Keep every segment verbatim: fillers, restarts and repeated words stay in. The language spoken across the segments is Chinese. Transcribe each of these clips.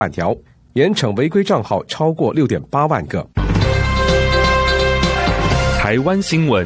万条，严惩违规账号超过 六点八万个。 台湾新闻。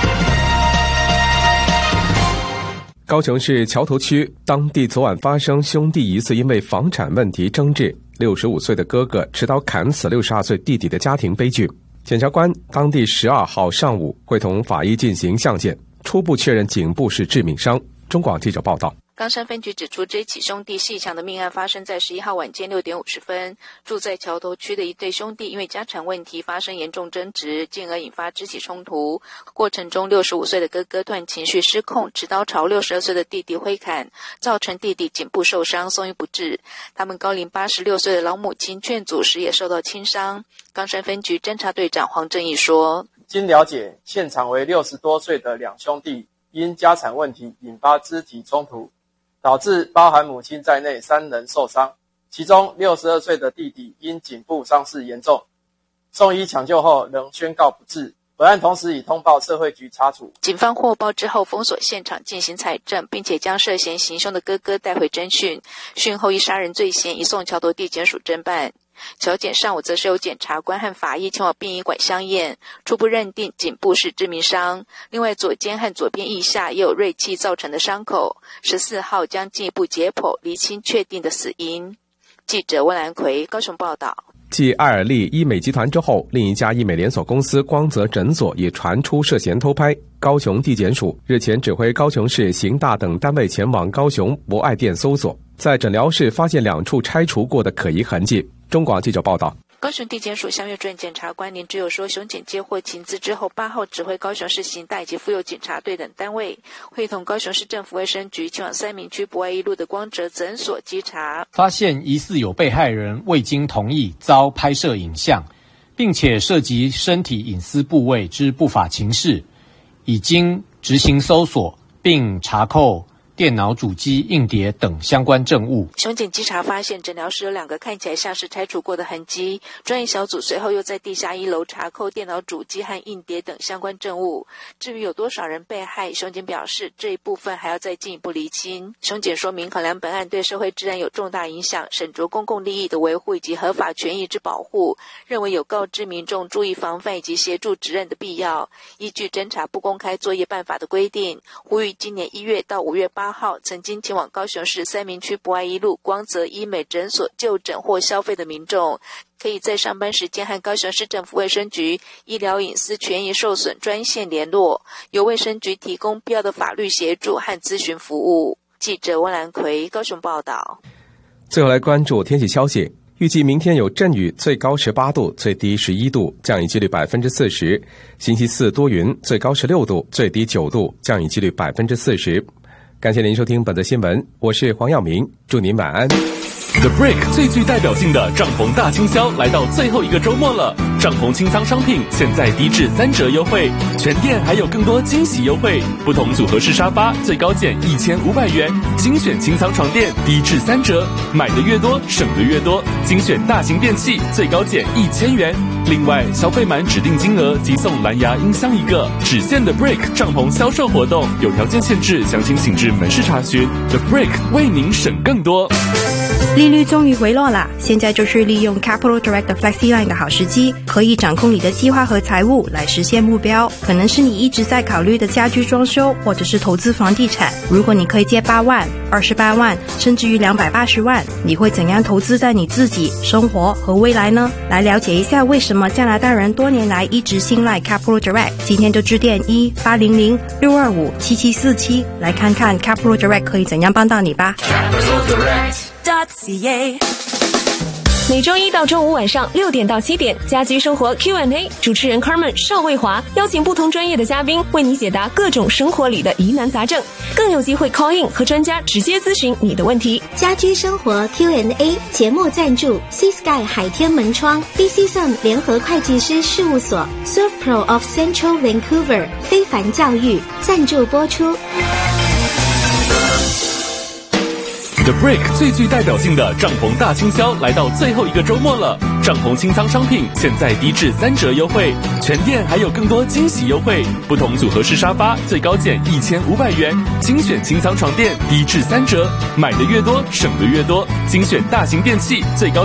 高雄市桥头区当地昨晚发生兄弟疑似因为房产问题争执，六十五岁的哥哥持刀砍死六十二岁弟弟的家庭悲剧。检察官当地十二号上午会同法医进行相检，初步确认颈部是致命伤。中广记者报道。 冈山分局指出，这起兄弟阋墙的命案发生在十一号晚间六点五十分，住在桥头区的一对兄弟因为家产问题发生严重争执，进而引发肢体冲突。过程中，六十五岁的哥哥突然情绪失控，持刀朝六十二岁的弟弟挥砍，造成弟弟颈部受伤，送医不治。他们高龄八十六岁的老母亲劝阻时也受到轻伤。冈山分局侦查队长黄正义说： 经了解，现场为六十多岁的两兄弟因家产问题引发肢体冲突，导致包含母亲在内三人受伤，其中六十二岁的弟弟因颈部伤势严重，送医抢救后仍宣告不治。本案同时已通报社会局查处。 警方获报之后封锁现场进行采证，并且将涉嫌行凶的哥哥带回侦讯，讯后以杀人罪嫌移送桥头地检署侦办。桥检上午则是由检察官和法医前往殡仪馆相验，初步认定颈部是致命伤，另外左肩和左边腋下也有锐器造成的伤口。十四号将进一步解剖厘清确定的死因。记者温兰奎高雄报道。 继爱尔利医美集团之后，另一家医美连锁公司光泽诊所也传出涉嫌偷拍。高雄地检署日前指挥高雄市刑大等单位前往高雄博爱店搜索，在诊疗室发现两处拆除过的可疑痕迹。中广记者报道。 高雄地检署相约主任检察官林志友说，雄检接获情资之后，八号指挥高雄市刑大以及妇幼警察队等单位，会同高雄市政府卫生局前往三民区博爱一路的光泽诊所稽查， 发现疑似有被害人未经同意遭拍摄影像，并且涉及身体隐私部位之不法情事，已经执行搜索并查扣电脑主机、硬碟等相关证物。 雄检稽查发现诊疗室有两个看起来像是拆除过的痕迹，专业小组随后又在地下一楼查扣电脑主机和硬碟等相关证物。至于有多少人被害，雄检表示这一部分还要再进一步厘清。雄检说明，考量本案对社会治安有重大影响，审酌公共利益的维护以及合法权益之保护，认为有告知民众注意防范以及协助指认的必要。依据侦查不公开作业办法的规定，呼吁今年一月到五月八号曾经前往高雄市三民区博爱一路光泽医美诊所就诊或消费的民众，可以在上班时间和高雄市政府卫生局医疗隐私权益受损专线联络，由卫生局提供必要的法律协助和咨询服务。记者温兰奎高雄报道。 最后来关注天气消息，预计明天有阵雨，最高十八度，最低十一度，降雨几率百分之四十。星期四多云，最高十六度，最低九度，降雨几率百分之四十。感谢您收听本则新闻，我是黄耀明，祝您晚安。 The Brick 最具代表性的帐篷大清销来到最后一个周末了，帐篷清仓商品现在低至三折优惠，全店还有更多惊喜优惠，不同组合式沙发最高减一千五百元，精选清仓床垫低至三折，买的越多省的越多，精选大型电器最高减一千元。另外，消费满指定金额即送蓝牙音箱一个。只限的 Brick 帐篷销售活动有条件限制，详情请至门市查询。The Brick 为您省更多。 利率终于回落啦，现在就是利用 Capital Direct 的 FlexiLine 的好时机，可以掌控你的计划和财务来实现目标。可能是你一直在考虑的家居装修，或者是投资房地产。如果你可以借八万、二十八万，甚至于两百八十万，你会怎样投资在你自己、生活和未来呢？来了解一下为什么加拿大人多年来一直信赖 Capital Direct， 今天就致电一八零零六二五七七四七，来看看 Capital Direct 可以怎样帮到你吧。 每周一到周五晚上六点到七点，家居生活 Q and A， 主持人 Carmen 邵卫华邀请不同专业的嘉宾为你解答各种生活里的疑难杂症，更有机会 call in 和专家直接咨询你的问题。 家居生活 Q and A 节目赞助 Sea Sky 海天门窗 B C S U M 联合会计师事务所 Surf Pro of Central Vancouver 非凡教育赞助播出。 The Brick 最具代表性的帐篷大清销来到最后一个周末了，帐篷清仓商品现在低至三折优惠，全店还有更多惊喜优惠，不同组合式沙发最高减一千五百元，精选清仓床垫低至三折，买的越多省的越多，精选大型电器最高